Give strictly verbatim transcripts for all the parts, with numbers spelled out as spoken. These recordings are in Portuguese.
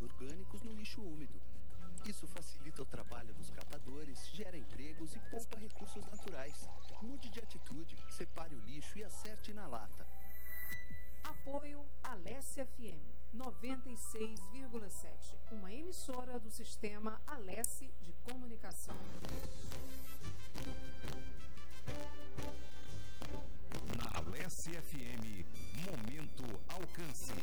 orgânicos no lixo úmido. Isso facilita o trabalho dos catadores, gera empregos e poupa recursos naturais. Mude de atitude, separe o lixo e acerte na lata. Apoio Alesse F M noventa e seis vírgula sete, uma emissora do sistema Alesse de Comunicação. Na Alesse F M, Momento Alcance.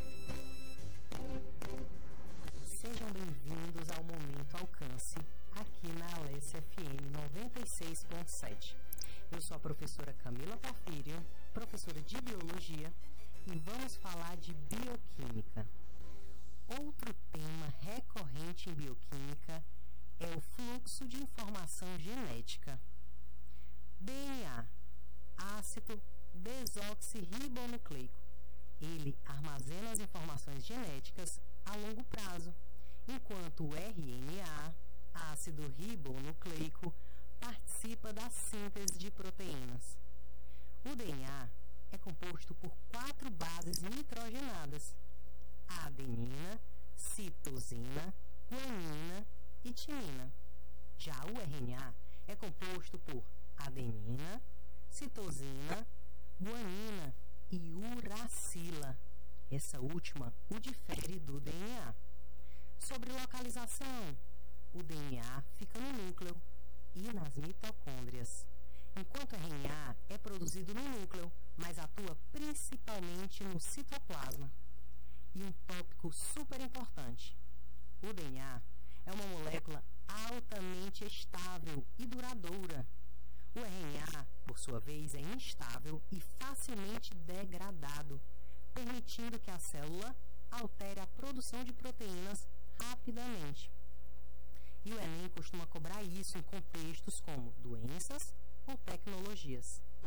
Sejam bem-vindos ao Momento Alcance, aqui na Alesse F M noventa e seis ponto sete. Eu sou a professora Camila Porfírio, professora de Biologia, e vamos falar de bioquímica. Outro tema recorrente em bioquímica é o fluxo de informação genética. D N A, ácido desoxirribonucleico. Ele armazena as informações genéticas a longo prazo, enquanto o R N A, ácido ribonucleico, participa da síntese de proteínas. O D N A é composto por quatro bases nitrogenadas: a adenina, citosina, guanina e timina. Já o R N A é composto por adenina, citosina, guanina e uracila. Essa última o difere do D N A. Sobre localização, o D N A fica no núcleo e nas mitocôndrias, enquanto o R N A é produzido no núcleo, mas atua principalmente no citoplasma. E um tópico super importante: o D N A é uma molécula altamente estável e duradoura. O R N A, por sua vez, é instável e facilmente degradado, permitindo que a célula altere a produção de proteínas rapidamente. E o Enem costuma cobrar isso em contextos como doenças ou tecnologias.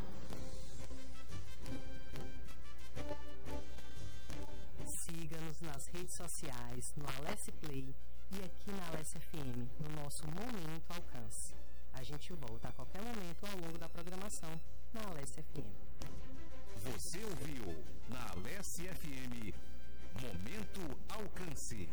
Siga-nos nas redes sociais, no Alesse Play e aqui na Alesse F M, no nosso Momento Alcance. A gente volta a qualquer momento ao longo da programação na Alesse F M. Você ouviu na Alesse F M, Momento Alcance.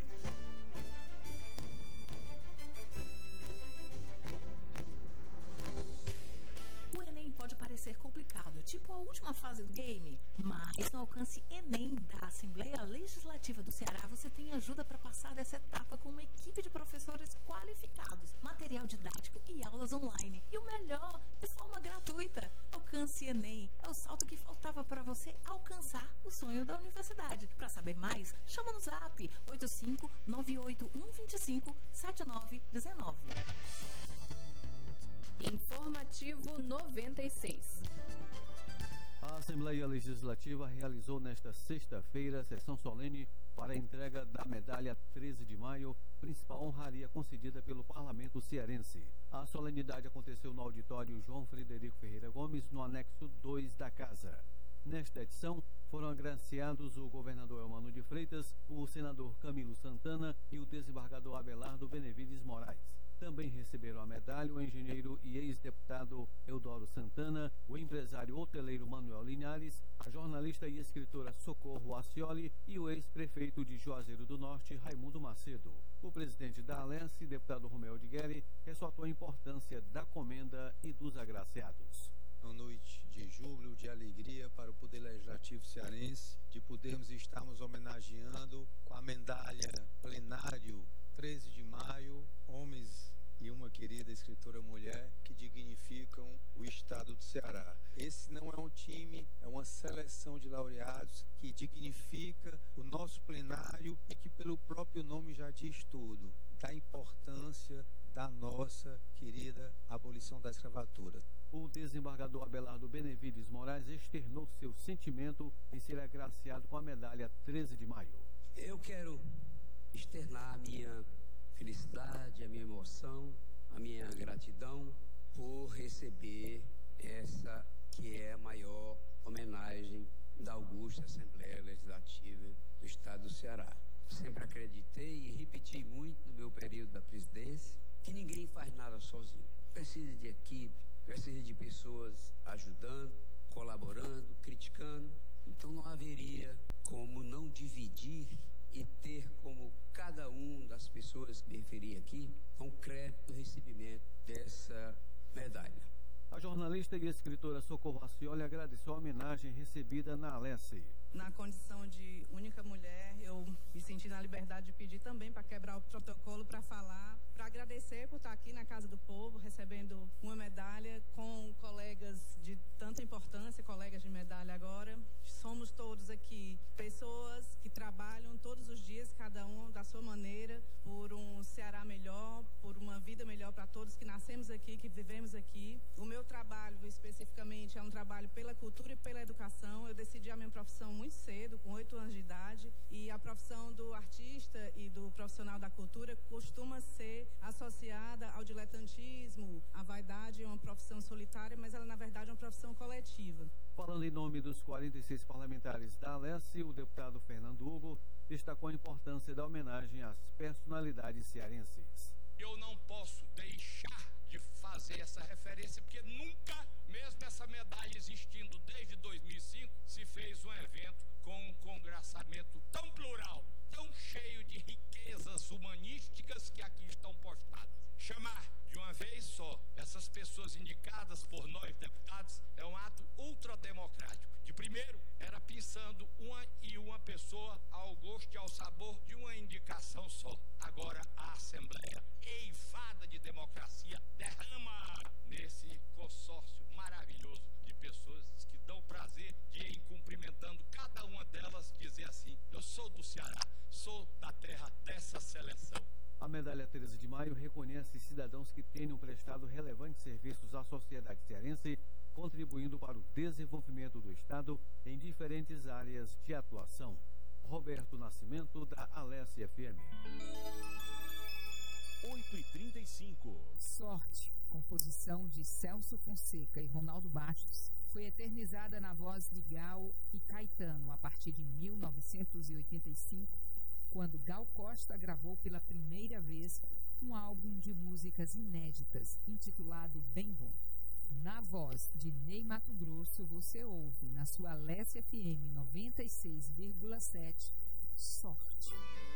O Enem pode parecer complicado, tipo a última fase do game, mas no Alcance Enem da Assembleia Legislativa do Ceará você tem ajuda para passar dessa etapa com uma equipe de professores qualificados, material didático e aulas online. E o melhor, de forma gratuita. Alcance Enem é o salto que faltava para você alcançar o sonho da universidade. Para saber mais, chama no zap oito cinco nove oito um dois cinco sete nove um nove. Informativo noventa e seis. A Assembleia Legislativa realizou nesta sexta-feira sessão solene para a entrega da medalha treze de maio, principal honraria concedida pelo Parlamento cearense. A solenidade aconteceu no auditório João Frederico Ferreira Gomes, no anexo dois da casa. Nesta edição, foram agraciados o governador Elmano de Freitas, o senador Camilo Santana e o desembargador Abelardo Benevides Moraes. Também receberam a medalha o engenheiro e ex-deputado Eudoro Santana, o empresário hoteleiro Manuel Linhares, a jornalista e escritora Socorro Acioli e o ex-prefeito de Juazeiro do Norte, Raimundo Macedo. O presidente da Alesse, deputado Romeu Digueri, ressaltou a importância da comenda e dos agraciados. Uma noite de júbilo, de alegria para o Poder Legislativo cearense, de podermos estarmos homenageando com a medalha plenário treze de maio, homens e uma querida escritora mulher que dignificam o estado do Ceará. Esse não é um time, é uma seleção de laureados que dignifica o nosso plenário e que pelo próprio nome já diz tudo, da importância da nossa querida abolição da escravatura. O desembargador Abelardo Benevides Moraes externou seu sentimento em ser agraciado com a medalha treze de maio. Eu quero externar a minha felicidade, a minha emoção, a minha gratidão por receber essa que é a maior homenagem da Augusta Assembleia Legislativa do Estado do Ceará. Sempre acreditei e repeti muito no meu período da presidência que ninguém faz nada sozinho. Precisa de equipe, precisa de pessoas ajudando, colaborando, criticando. Então não haveria como não dividir e ter como cada um Jornalista e escritora Socorro Acioli agradeceu a homenagem recebida na Alesse. Na condição de única mulher, eu me senti na liberdade de pedir também para quebrar o protocolo, para falar, para agradecer por estar aqui na Casa do Povo, recebendo uma medalha com colegas de tanta importância, colegas de medalha agora. Somos todos aqui pessoas que trabalham todos os dias, cada um da sua maneira, por um Ceará melhor, por uma vida melhor para todos que nascemos aqui, que vivemos aqui. O meu trabalho, especificamente, é um trabalho pela cultura e pela educação. Eu decidi a minha profissão muito cedo, com oito anos de idade, e a profissão do artista e do profissional da cultura costuma ser associada ao diletantismo, à vaidade. É uma profissão solitária, mas ela, na verdade, é uma profissão coletiva. Falando em nome dos quarenta e seis parlamentares da Alesse, o deputado Fernando Hugo destacou a importância da homenagem às personalidades cearenses. Eu não posso deixar de fazer essa referência, porque nunca, mesmo essa medalha existindo desde dois mil e cinco, se fez um evento com um congressamento tão plural, tão cheio de riquezas humanísticas que aqui estão postadas. Chamar de uma vez só essas pessoas indicadas por nós deputados é um ato ultrademocrático. De primeiro, era pensando uma e uma pessoa ao gosto e ao sabor de uma indicação só. Agora a Assembleia, eivada de democracia, derrama nesse consórcio maravilhoso de pessoas que dão prazer de ir cumprimentando cada uma delas, dizer assim: eu sou do Ceará, sou da terra dessa seleção. A medalha treze de maio reconhece cidadãos que tenham prestado relevantes serviços à sociedade cearense, contribuindo para o desenvolvimento do Estado em diferentes áreas de atuação. Roberto Nascimento, da Alesse F M. oito e trinta e cinco. Sorte, composição de Celso Fonseca e Ronaldo Bastos, foi eternizada na voz de Gal e Caetano a partir de mil novecentos e oitenta e cinco, quando Gal Costa gravou pela primeira vez um álbum de músicas inéditas, intitulado Bem Bom. Na voz de Ney Matogrosso, você ouve, na sua Alesse F M noventa e seis vírgula sete, Sorte.